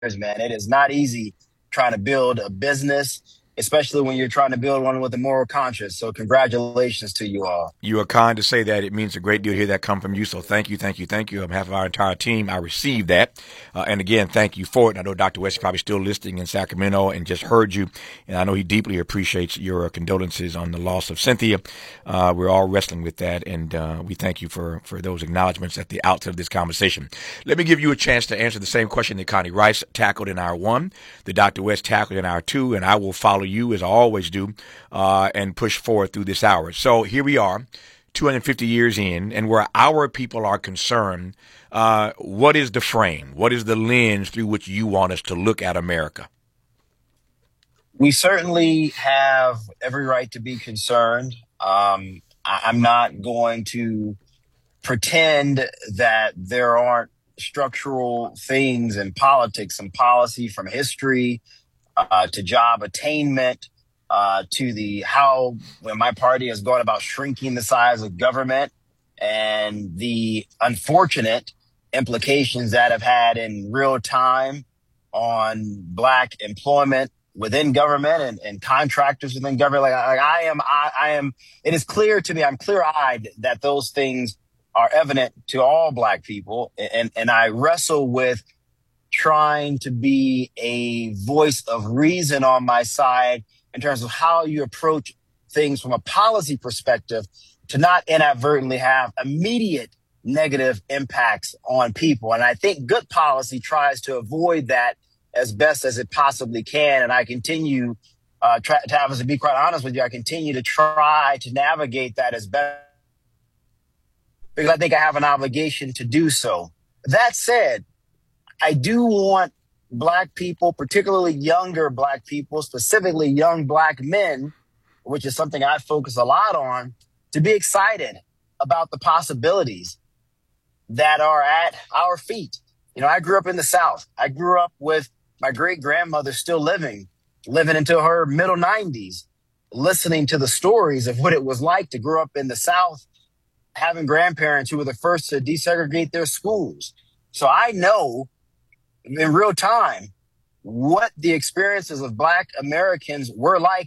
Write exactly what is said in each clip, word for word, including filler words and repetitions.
man. It is not easy trying to build a business, especially when you're trying to build one with a moral conscience. So congratulations to you all. You are kind to say that. It means a great deal to hear that come from you. So thank you, thank you, thank you. On behalf of our entire team, I received that. Uh, and again, thank you for it. And I know Doctor West is probably still listening in Sacramento and just heard you. And I know he deeply appreciates your condolences on the loss of Cynthia. Uh, we're all wrestling with that. And uh, we thank you for, for those acknowledgments at the outset of this conversation. Let me give you a chance to answer the same question that Connie Rice tackled in hour one, that Doctor West tackled in hour two, and I will follow you as I always do uh, and push forward through this hour. So here we are, two hundred fifty years in, and where our people are concerned, uh, what is the frame? What is the lens through which you want us to look at America? We certainly have every right to be concerned. Um, I- I'm not going to pretend that there aren't structural things in politics and policy, from history uh, to job attainment, uh, to the how when my party has gone about shrinking the size of government, and the unfortunate implications that have had in real time on Black employment within government and, and contractors within government. Like, like I am, I, I am, it is clear to me, I'm clear eyed that those things are evident to all Black people. And, and I wrestle with trying to be a voice of reason on my side in terms of how you approach things from a policy perspective to not inadvertently have immediate negative impacts on people. And I think good policy tries to avoid that as best as it possibly can. And I continue, uh, tra- Travis, to be quite honest with you, I continue to try to navigate that as best, because I think I have an obligation to do so. That said, I do want Black people, particularly younger Black people, specifically young Black men, which is something I focus a lot on, to be excited about the possibilities that are at our feet. You know, I grew up in the South. I grew up with my great grandmother still living, living into her middle nineties, listening to the stories of what it was like to grow up in the South, having grandparents who were the first to desegregate their schools. So I know in real time what the experiences of Black Americans were like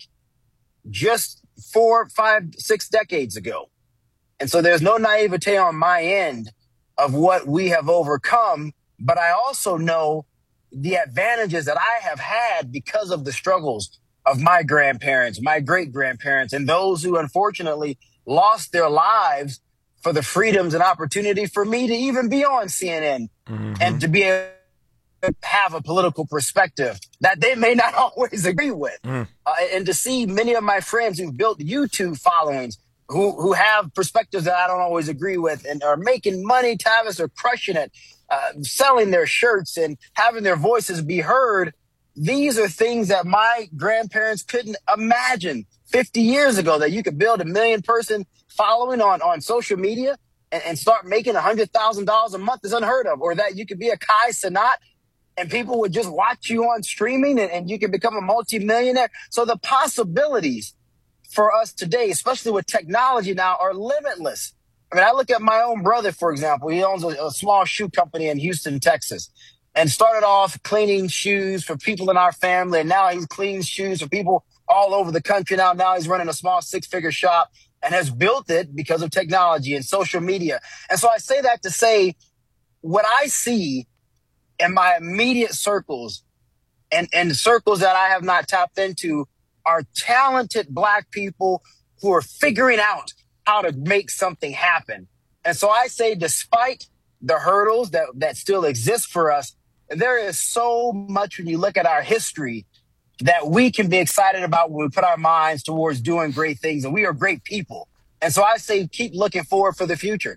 just four, five, six decades ago. And so there's no naivete on my end of what we have overcome, but I also know the advantages that I have had because of the struggles of my grandparents, my great-grandparents, and those who unfortunately lost their lives for the freedoms and opportunity for me to even be on C N N mm-hmm. and to be able to have a political perspective that they may not always agree with. Mm. Uh, and to see many of my friends who've built YouTube followings, who who have perspectives that I don't always agree with and are making money, Tavis, or crushing it, uh, selling their shirts and having their voices be heard. These are things that my grandparents couldn't imagine fifty years ago, that you could build a million person following on, on social media and, and start making one hundred thousand dollars a month is unheard of, or that you could be a Kai Cenat and people would just watch you on streaming and, and you can become a multimillionaire. So the possibilities for us today, especially with technology now, are limitless. I mean, I look at my own brother, for example. He owns a, a small shoe company in Houston, Texas, and started off cleaning shoes for people in our family. And now he's cleaning shoes for people all over the country. Now, now he's running a small six-figure shop and has built it because of technology and social media. And so I say that to say, what I see in my immediate circles and, and circles that I have not tapped into are talented Black people who are figuring out how to make something happen. And so I say, despite the hurdles that, that still exist for us, there is so much when you look at our history that we can be excited about when we put our minds towards doing great things. And we are great people. And so I say, keep looking forward for the future.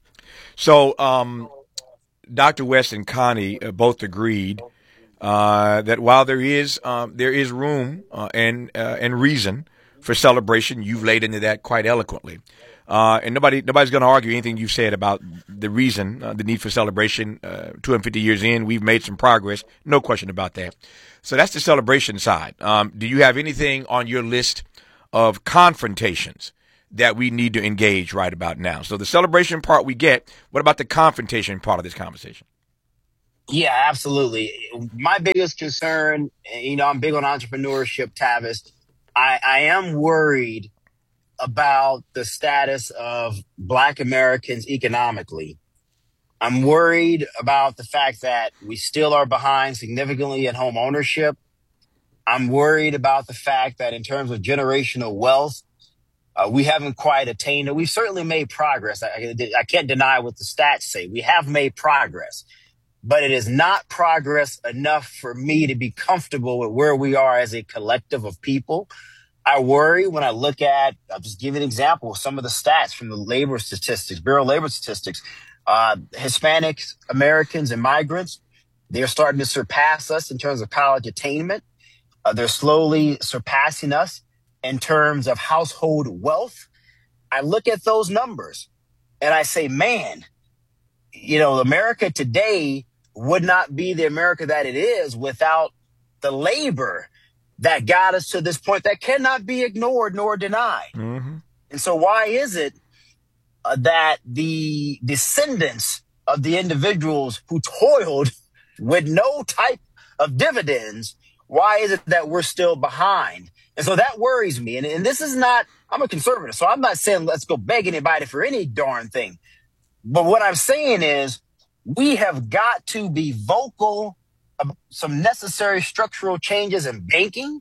So um, Doctor West and Connie uh, both agreed Uh, that while there is um, there is room uh, and uh, and reason for celebration, you've laid into that quite eloquently, uh, and nobody nobody's going to argue anything you've said about the reason, uh, the need for celebration. Uh, two hundred fifty years in, we've made some progress, no question about that. So that's the celebration side. Um, do you have anything on your list of confrontations that we need to engage right about now? So the celebration part we get. What about the confrontation part of this conversation? Yeah, absolutely. My biggest concern, you know, I'm big on entrepreneurship, Tavis. I, I am worried about the status of Black Americans economically. I'm worried about the fact that we still are behind significantly in home ownership. I'm worried about the fact that in terms of generational wealth, uh, we haven't quite attained it. We've certainly made progress. I, I can't deny what the stats say. We have made progress, but it is not progress enough for me to be comfortable with where we are as a collective of people. I worry when I look at, I'll just give you an example of some of the stats from the labor statistics, Bureau of Labor Statistics. Uh, Hispanic Americans and migrants, they're starting to surpass us in terms of college attainment. Uh, they're slowly surpassing us in terms of household wealth. I look at those numbers and I say, man, you know, America today would not be the America that it is without the labor that got us to this point that cannot be ignored nor denied. Mm-hmm. And so why is it uh, that the descendants of the individuals who toiled with no type of dividends, why is it that we're still behind? And so that worries me. And, and this is not, I'm a conservative, so I'm not saying let's go beg anybody for any darn thing. But what I'm saying is we have got to be vocal about some necessary structural changes in banking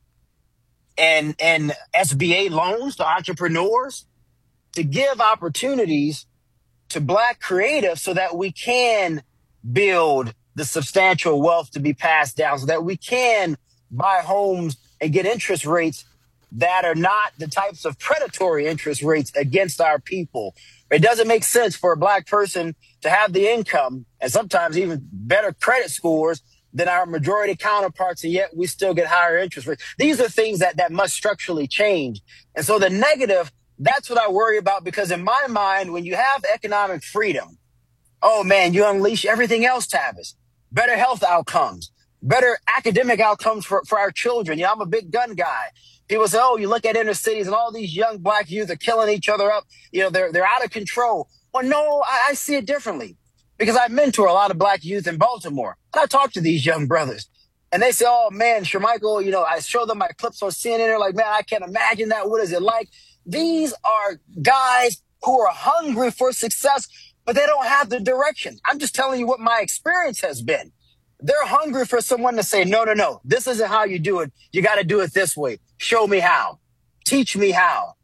and, and S B A loans to entrepreneurs to give opportunities to Black creatives so that we can build the substantial wealth to be passed down, so that we can buy homes and get interest rates that are not the types of predatory interest rates against our people. It doesn't make sense for a Black person to have the income and sometimes even better credit scores than our majority counterparts, and yet we still get higher interest rates. These are things that, that must structurally change. And so the negative, that's what I worry about, because in my mind, when you have economic freedom, oh man, you unleash everything else, Tavis. Better health outcomes, better academic outcomes for, for our children. You know, I'm a big gun guy. People say, oh, you look at inner cities and all these young Black youth are killing each other up. You know, they're, they're out of control. Well, no, I, I see it differently, because I mentor a lot of Black youth in Baltimore. And I talk to these young brothers and they say, oh man, Shermichael, you know, I show them my clips on C N N. They're like, man, I can't imagine that. What is it like? These are guys who are hungry for success, but they don't have the direction. I'm just telling you what my experience has been. They're hungry for someone to say, no, no, no, this isn't how you do it. You got to do it this way. Show me how. Teach me how.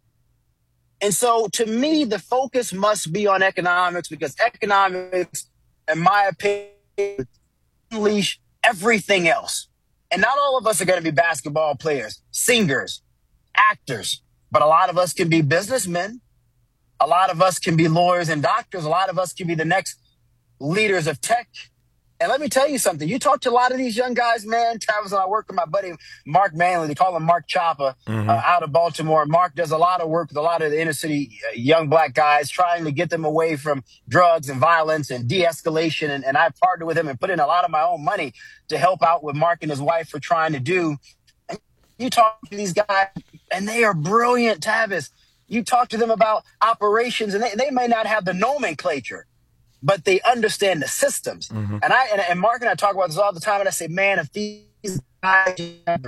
And so to me, the focus must be on economics, because economics, in my opinion, unleash everything else. And not all of us are going to be basketball players, singers, actors, but a lot of us can be businessmen. A lot of us can be lawyers and doctors. A lot of us can be the next leaders of tech. And let me tell you something. You talk to a lot of these young guys, man. Travis and I work with my buddy Mark Manley. They call him Mark Choppa, mm-hmm. uh, out of Baltimore. Mark does a lot of work with a lot of the inner city uh, young Black guys, trying to get them away from drugs and violence and de-escalation. And, and I partner with him and put in a lot of my own money to help out with Mark and his wife for trying to do. And you talk to these guys, and they are brilliant, Tavis. You talk to them about operations, and they, they may not have the nomenclature, but they understand the systems. Mm-hmm. And I and, and Mark and I talk about this all the time. And I say, man, if these guys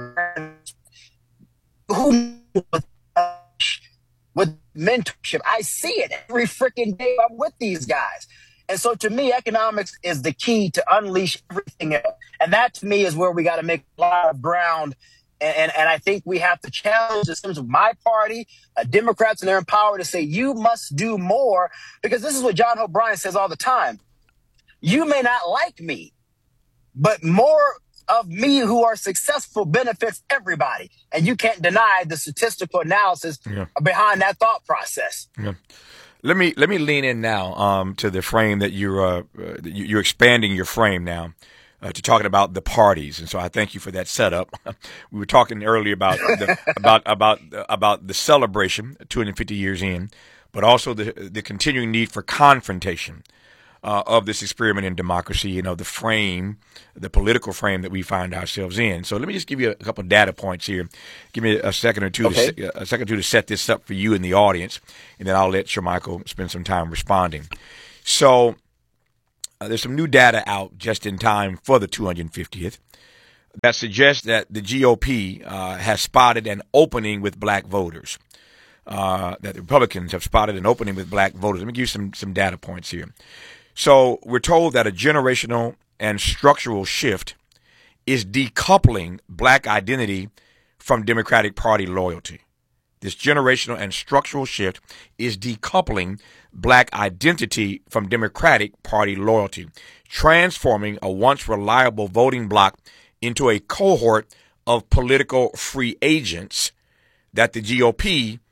who with, uh, with mentorship, I see it every freaking day. I'm with these guys. And so to me, economics is the key to unleash everything else. And that to me is where we got to make a lot of ground. And, and, and I think we have to challenge the systems of my party, uh, Democrats, and they're empowered to say, you must do more, because this is what John Hope Bryant says all the time. You may not like me, but more of me who are successful benefits everybody. And you can't deny the statistical analysis yeah. behind that thought process. Yeah. Let me let me lean in now um, to the frame that you're uh, you're expanding your frame now. Uh, to talking about the parties, and so I thank you for that setup. We were talking earlier about the, about about about the celebration, two hundred fifty years in, but also the the continuing need for confrontation uh, of this experiment in democracy. You know, the frame, the political frame that we find ourselves in. So let me just give you a couple of data points here. Give me a second or two, okay. to, a second or two to set this up for you in the audience, and then I'll let Shermichael spend some time responding. So. uh, there's some new data out just in time for the two hundred fiftieth that suggests that the G O P uh, has spotted an opening with black voters, uh, that the Republicans have spotted an opening with black voters. Let me give you some, some data points here. So we're told that a generational and structural shift is decoupling black identity from Democratic Party loyalty. This generational and structural shift is decoupling black identity from Democratic Party loyalty, transforming a once reliable voting bloc into a cohort of political free agents that the G O P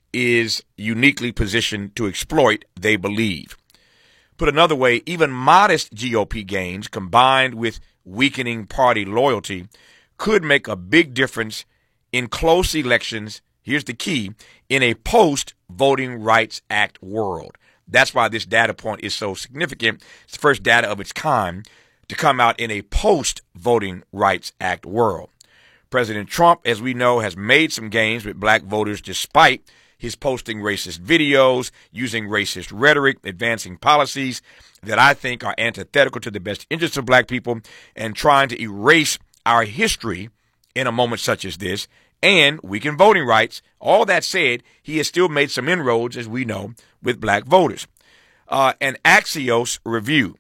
is uniquely positioned to exploit, they believe. Put another way, even modest G O P gains combined with weakening party loyalty could make a big difference in close elections. Here's the key: in a post-Voting Rights Act world. That's why this data point is so significant. It's the first data of its kind to come out in a post-Voting Rights Act world. President Trump, as we know, has made some gains with black voters despite his posting racist videos, using racist rhetoric, advancing policies that I think are antithetical to the best interests of black people, and trying to erase our history in a moment such as this, and weaken voting rights. All that said, he has still made some inroads, as we know, with black voters. Uh, an Axios review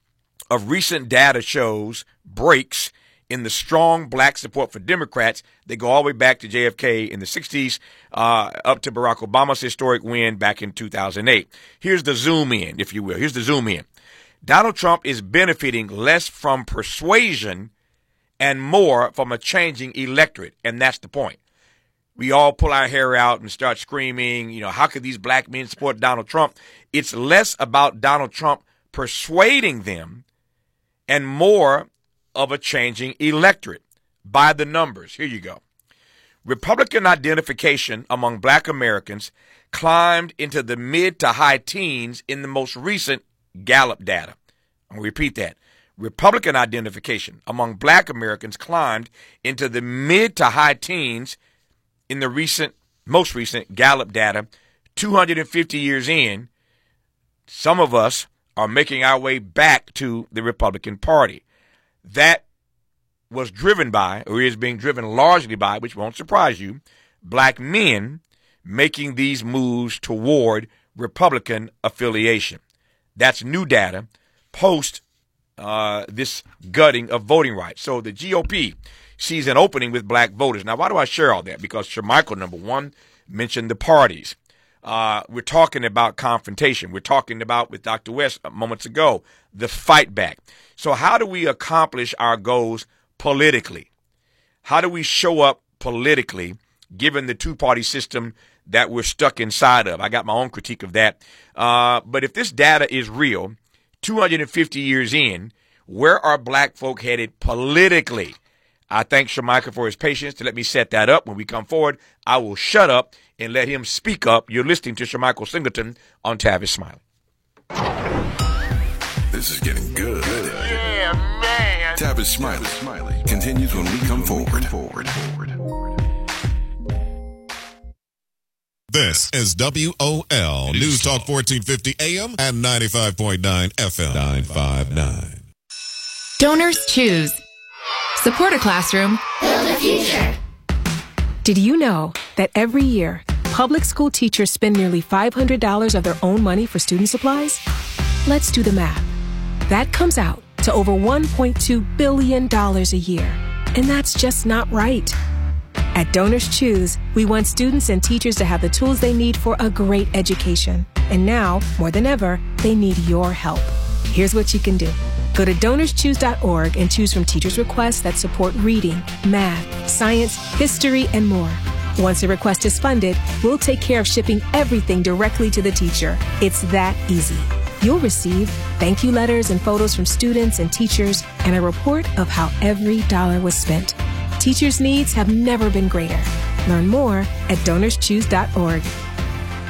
of recent data shows breaks in the strong black support for Democrats. They go all the way back to J F K in the sixties, uh, up to Barack Obama's historic win back in two thousand eight. Here's the zoom in, if you will. Here's the zoom in. Donald Trump is benefiting less from persuasion and more from a changing electorate. And that's the point. We all pull our hair out and start screaming, you know, how could these black men support Donald Trump? It's less about Donald Trump persuading them and more of a changing electorate by the numbers. Here you go. Republican identification among black Americans climbed into the mid to high teens in the most recent Gallup data. I'll repeat that. Republican identification among black Americans climbed into the mid to high teens in the recent, most recent Gallup data. two hundred fifty years in, some of us are making our way back to the Republican Party. That was driven by, or is being driven largely by, which won't surprise you, black men making these moves toward Republican affiliation. That's new data post uh, this gutting of voting rights. So the G O P sees an opening with black voters. Now, why do I share all that? Because Shermichael, number one, mentioned the parties. Uh, we're talking about confrontation. We're talking about, with Doctor West moments ago, the fight back. So how do we accomplish our goals politically? How do we show up politically, given the two-party system that we're stuck inside of? I got my own critique of that. Uh, but if this data is real, two hundred fifty years in, where are black folk headed politically? I thank Shermichael for his patience to let me set that up. When we come forward, I will shut up and let him speak up. You're listening to Shermichael Singleton on Tavis Smiley. This is getting good. Yeah, man. Tavis Smiley, Smiley continues when we come forward. forward. This is W O L News Talk fourteen fifty A M and ninety-five point nine F M. nine five nine. Donors choose. Support a classroom. Build a future. Did you know that every year, public school teachers spend nearly five hundred dollars of their own money for student supplies? Let's do the math. That comes out to over one point two billion dollars a year. And that's just not right. At Donors Choose, we want students and teachers to have the tools they need for a great education. And now, more than ever, they need your help. Here's what you can do. Go to donors choose dot org and choose from teachers' requests that support reading, math, science, history, and more. Once a request is funded, we'll take care of shipping everything directly to the teacher. It's that easy. You'll receive thank you letters and photos from students and teachers and a report of how every dollar was spent. Teachers' needs have never been greater. Learn more at donors choose dot org.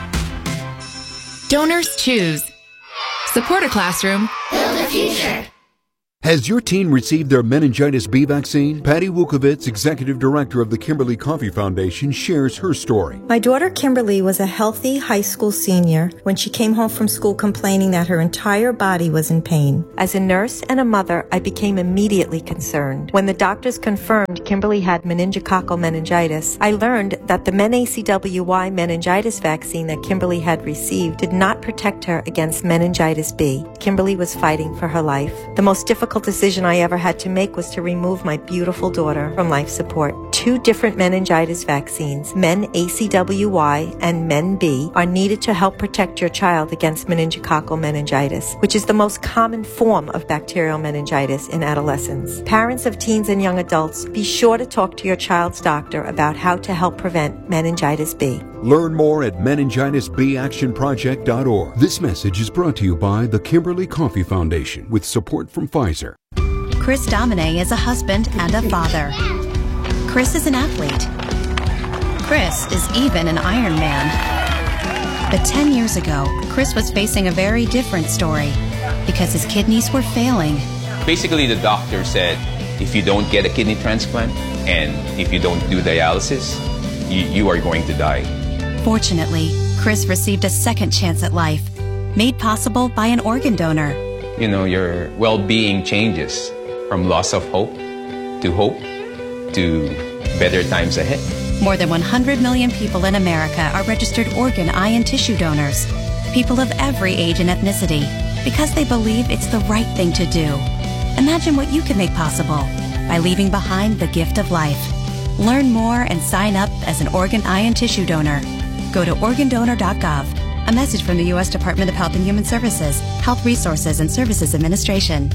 Donors choose. Support a classroom. Build a future. Has your teen received their meningitis B vaccine? Patty Wukovitz, Executive Director of the Kimberly Coffee Foundation, shares her story. My daughter Kimberly was a healthy high school senior when she came home from school complaining that her entire body was in pain. As a nurse and a mother, I became immediately concerned. When the doctors confirmed Kimberly had meningococcal meningitis, I learned that the MenACWY meningitis vaccine that Kimberly had received did not protect her against meningitis B. Kimberly was fighting for her life. The most difficult decision I ever had to make was to remove my beautiful daughter from life support. Two different meningitis vaccines, MenACWY and MenB, are needed to help protect your child against meningococcal meningitis, which is the most common form of bacterial meningitis in adolescents. Parents of teens and young adults, be sure to talk to your child's doctor about how to help prevent meningitis B. Learn more at meningitis b action project dot org. This message is brought to you by the Kimberly Coffee Foundation with support from Pfizer. Chris Domine is a husband and a father. Chris is an athlete. Chris is even an Iron Man. But ten years ago, Chris was facing a very different story because his kidneys were failing. Basically, the doctor said, if you don't get a kidney transplant and if you don't do dialysis, you, you are going to die. Fortunately, Chris received a second chance at life, made possible by an organ donor. You know, your well-being changes from loss of hope to hope to better times ahead. More than one hundred million people in America are registered organ, eye, and tissue donors. People of every age and ethnicity, because they believe it's the right thing to do. Imagine what you can make possible by leaving behind the gift of life. Learn more and sign up as an organ, eye, and tissue donor. Go to organ donor dot gov. A message from the U S Department of Health and Human Services, Health Resources and Services Administration.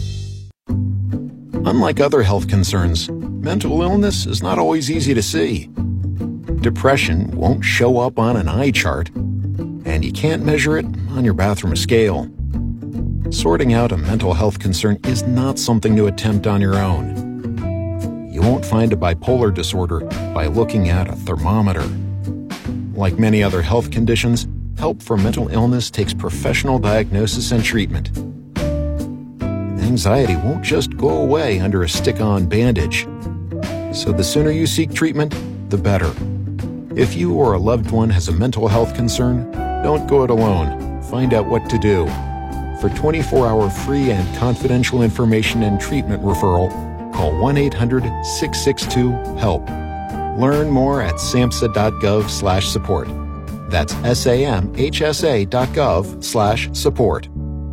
Unlike other health concerns, mental illness is not always easy to see. Depression won't show up on an eye chart, and you can't measure it on your bathroom scale. Sorting out a mental health concern is not something to attempt on your own. You won't find a bipolar disorder by looking at a thermometer. Like many other health conditions, help for mental illness takes professional diagnosis and treatment. Anxiety won't just go away under a stick-on bandage. So the sooner you seek treatment, the better. If you or a loved one has a mental health concern, don't go it alone. Find out what to do. For twenty-four hour free and confidential information and treatment referral, call one eight hundred six six two HELP. Learn more at samhsa dot gov slash support. That's S A M H S A dot gov slash support.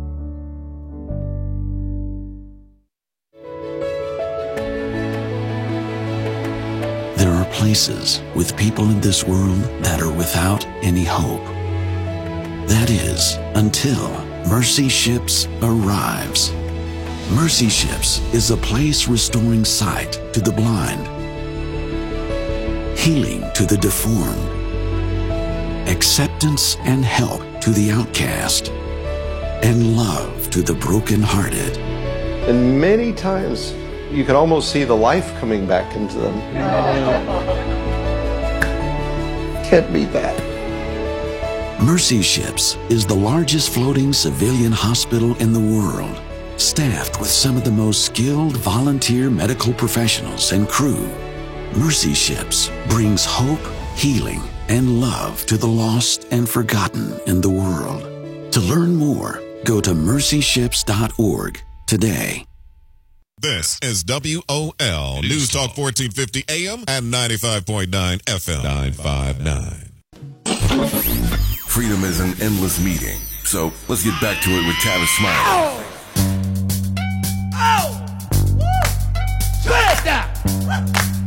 There are places with people in this world that are without any hope. That is, until Mercy Ships arrives. Mercy Ships is a place restoring sight to the blind, healing to the deformed, acceptance and help to the outcast, and love to the brokenhearted. And many times you can almost see the life coming back into them. Can't beat that. Mercy Ships is the largest floating civilian hospital in the world, staffed with some of the most skilled volunteer medical professionals and crew. Mercy Ships brings hope, healing, and love to the lost and forgotten in the world. To learn more, go to mercy ships dot org today. This is W O L News Talk fourteen fifty A M and ninety-five point nine F M. nine five nine. Freedom is an endless meeting. So let's get back to it with Tavis Smiley. Oh! Oh! Woo! Smash that!